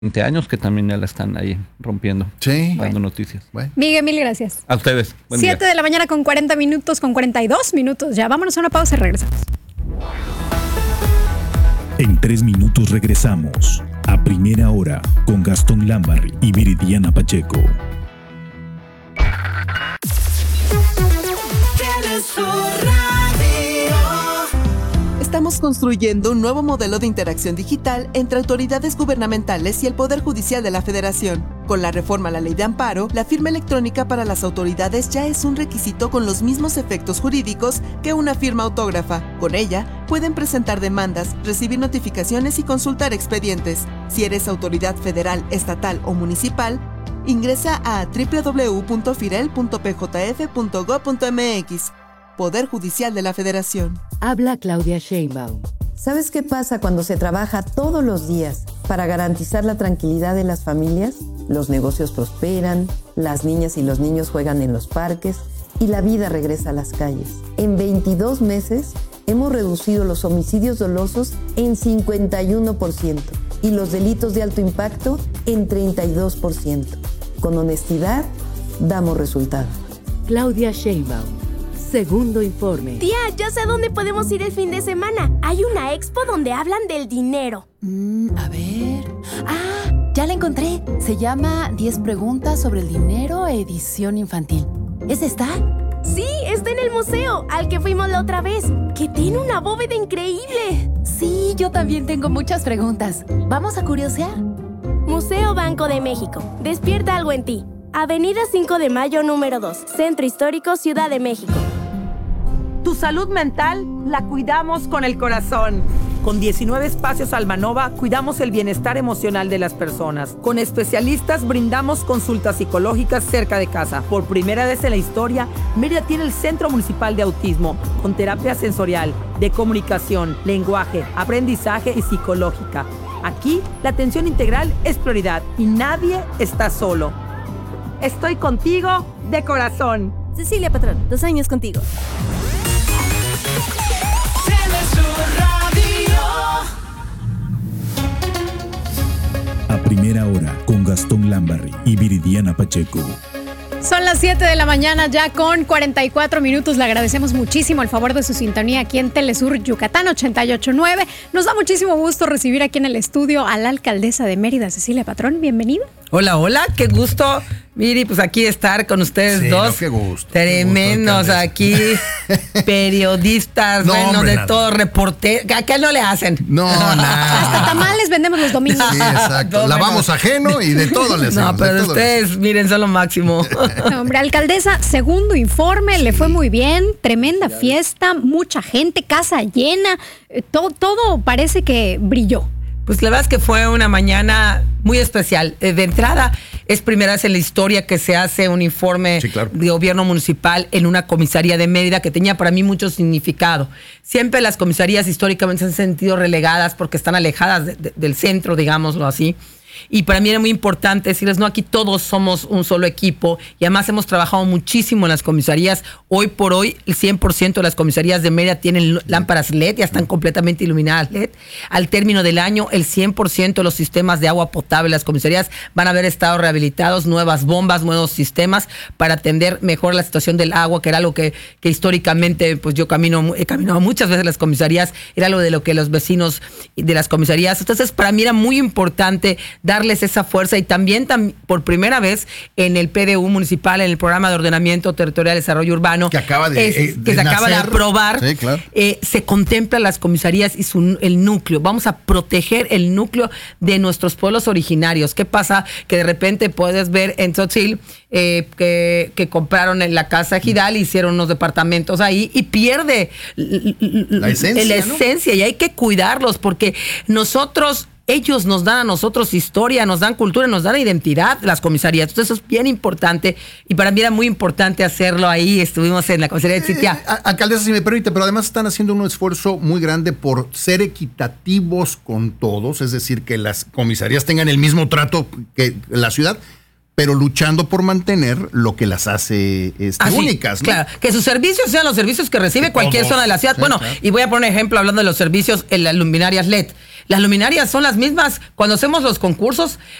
20 años que también ya la están ahí rompiendo. Sí. Dando noticias. Bueno. Miguel, mil gracias. A ustedes. 7 de la mañana con 40 minutos, con 42 minutos ya. Vámonos a una pausa y regresamos. En 3 minutos regresamos a Primera Hora con Gastón Lambarri y Viridiana Pacheco. Estamos construyendo un nuevo modelo de interacción digital entre autoridades gubernamentales y el Poder Judicial de la Federación. Con la reforma a la Ley de Amparo, la firma electrónica para las autoridades ya es un requisito con los mismos efectos jurídicos que una firma autógrafa. Con ella, pueden presentar demandas, recibir notificaciones y consultar expedientes. Si eres autoridad federal, estatal o municipal, ingresa a www.firel.pjf.gov.mx. Poder Judicial de la Federación. Habla Claudia Sheinbaum. ¿Sabes qué pasa cuando se trabaja todos los días para garantizar la tranquilidad de las familias? Los negocios prosperan, las niñas y los niños juegan en los parques y la vida regresa a las calles. En 22 meses hemos reducido los homicidios dolosos en 51% y los delitos de alto impacto en 32%. Con honestidad, damos resultados. Claudia Sheinbaum. Segundo informe. Tía, ya sé dónde podemos ir el fin de semana. Hay una expo donde hablan del dinero. A ver... ya la encontré. Se llama 10 preguntas sobre el dinero, edición infantil. ¿Es esta? Sí, está en el museo, al que fuimos la otra vez, que tiene una bóveda increíble. Sí, yo también tengo muchas preguntas. ¿Vamos a curiosear? Museo Banco de México. Despierta algo en ti. Avenida 5 de Mayo, número 2. Centro Histórico, Ciudad de México. Tu salud mental la cuidamos con el corazón. Con 19 espacios Almanova cuidamos el bienestar emocional de las personas. Con especialistas brindamos consultas psicológicas cerca de casa. Por primera vez en la historia, Mérida tiene el Centro Municipal de Autismo, con terapia sensorial, de comunicación, lenguaje, aprendizaje y psicológica. Aquí, la atención integral es prioridad y nadie está solo. Estoy contigo de corazón. Cecilia Patrón, 2 años contigo. A Primera Hora con Gastón Lambarri y Viridiana Pacheco. Son las 7 de la mañana ya con 44 minutos. Le agradecemos muchísimo el favor de su sintonía aquí en Telesur Yucatán 88.9. Nos da muchísimo gusto recibir aquí en el estudio a la alcaldesa de Mérida, Cecilia Patrón. Bienvenida. Hola, hola, qué gusto, Miri, pues aquí estar con ustedes dos. No, qué gusto. Tremendos aquí, periodistas, no, bueno, hombre, de nada. todo, reporteros. ¿A qué no le hacen? No, nada. Hasta tamales vendemos los domingos. Sí, exacto. Lavamos ajeno y de todo le hacemos. No, pero ustedes, miren, son lo máximo. No, hombre, alcaldesa, segundo informe, le fue muy bien, tremenda fiesta, mucha gente, casa llena, todo parece que brilló. Pues la verdad es que fue una mañana muy especial. De entrada, es primera vez en la historia que se hace un informe de gobierno municipal en una comisaría de Mérida que tenía para mí mucho significado. Siempre las comisarías históricamente se han sentido relegadas porque están alejadas del centro, digámoslo así. Y para mí era muy importante decirles, no, aquí todos somos un solo equipo y además hemos trabajado muchísimo en las comisarías. Hoy por hoy, el 100% de las comisarías de Mérida tienen lámparas LED, ya están completamente iluminadas LED. Al término del año, el 100% de los sistemas de agua potable de las comisarías van a haber estado rehabilitados, nuevas bombas, nuevos sistemas para atender mejor la situación del agua, que era algo que históricamente, pues yo he caminado muchas veces a las comisarías, era algo de lo que los vecinos de las comisarías. Entonces, para mí era muy importante darles esa fuerza y también por primera vez en el PDU municipal, en el Programa de Ordenamiento Territorial y Desarrollo Urbano, que acaba de acaba de aprobar, sí, claro. Se contempla las comisarías y el núcleo. Vamos a proteger el núcleo de nuestros pueblos originarios. ¿Qué pasa? Que de repente puedes ver en Tzotzil que compraron en la Casa Ejidal, hicieron unos departamentos ahí y pierde la esencia, ¿no? Y hay que cuidarlos porque ellos nos dan a nosotros historia, nos dan cultura, nos dan identidad, las comisarías. Entonces eso es bien importante y para mí era muy importante hacerlo ahí. Estuvimos en la comisaría de Chitia. Alcaldesa, si me permite, pero además están haciendo un esfuerzo muy grande por ser equitativos con todos, es decir, que las comisarías tengan el mismo trato que la ciudad, pero luchando por mantener lo que las hace únicas, ¿no? Claro, que sus servicios sean los servicios que recibe cualquier zona de la ciudad. Sí, bueno, claro. Y voy a poner un ejemplo hablando de los servicios en las luminarias LED. Las luminarias son las mismas. Cuando hacemos los concursos,